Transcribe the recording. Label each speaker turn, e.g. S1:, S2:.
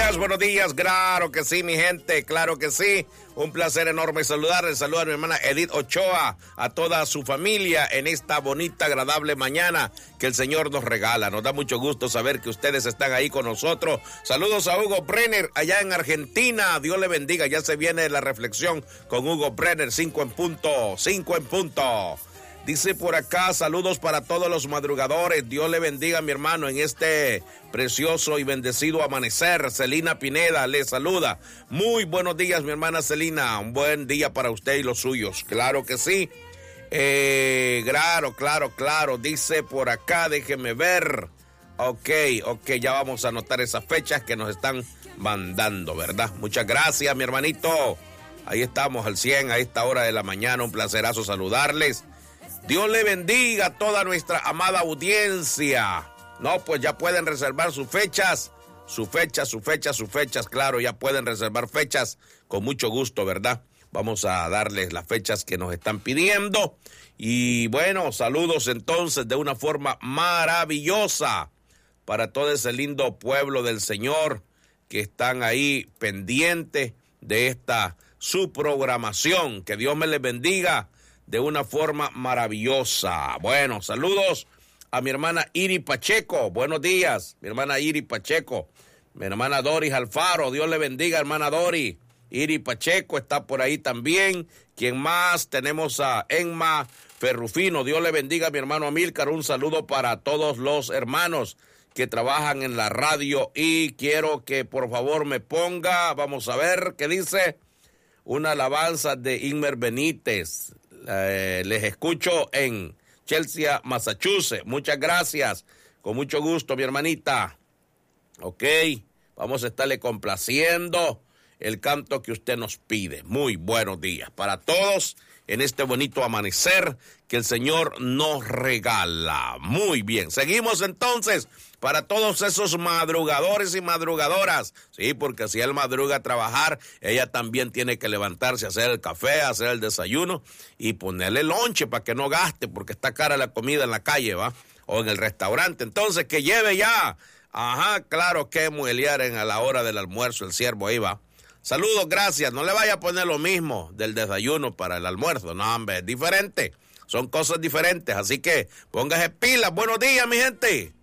S1: buenos días, claro que sí, mi gente, claro que sí. Un placer enorme saludarles, saludo a mi hermana Edith Ochoa, a toda su familia en esta bonita, agradable mañana que el Señor nos regala. Nos da mucho gusto saber que ustedes están ahí con nosotros. Saludos a Hugo Brenner allá en Argentina, Dios le bendiga, ya se viene la reflexión con Hugo Brenner, 5 en punto. Dice por acá, saludos para todos los madrugadores. Dios le bendiga, mi hermano, en este precioso y bendecido amanecer. Celina Pineda le saluda. Muy buenos días, mi hermana Celina. Un buen día para usted y los suyos. Claro que sí. Claro. Dice por acá, déjeme ver. Ok, ya vamos a anotar esas fechas que nos están mandando, ¿verdad? Muchas gracias, mi hermanito. Ahí estamos al 100 a esta hora de la mañana. Un placerazo saludarles. Dios le bendiga a toda nuestra amada audiencia. No, pues ya pueden reservar sus fechas, claro, ya pueden reservar fechas con mucho gusto, ¿verdad? Vamos a darles las fechas que nos están pidiendo. Y bueno, saludos entonces de una forma maravillosa para todo ese lindo pueblo del Señor que están ahí pendientes de esta su programación. Que Dios me les bendiga de una forma maravillosa. Bueno, saludos a mi hermana Iri Pacheco. Buenos días, mi hermana Iri Pacheco. Mi hermana Doris Alfaro. Dios le bendiga, hermana Doris. Iri Pacheco está por ahí también. ¿Quién más? Tenemos a Enma Ferrufino. Dios le bendiga, mi hermano Amílcar. Un saludo para todos los hermanos que trabajan en la radio. Y quiero que por favor me ponga, vamos a ver qué dice, una alabanza de Inmer Benítez. Les escucho en Chelsea, Massachusetts. Muchas gracias. Con mucho gusto, mi hermanita. Ok, vamos a estarle complaciendo el canto que usted nos pide. Muy buenos días para todos en este bonito amanecer que el Señor nos regala. Muy bien, seguimos entonces para todos esos madrugadores y madrugadoras. Sí, porque si él madruga a trabajar, ella también tiene que levantarse a hacer el café, a hacer el desayuno y ponerle lonche para que no gaste, porque está cara la comida en la calle, ¿va? O en el restaurante. Entonces, que lleve ya. Ajá, claro que muelear a la hora del almuerzo, el siervo ahí va. Saludos, gracias. No le vaya a poner lo mismo del desayuno para el almuerzo. No, hombre, es diferente. Son cosas diferentes. Así que póngase pilas. Buenos días, mi gente.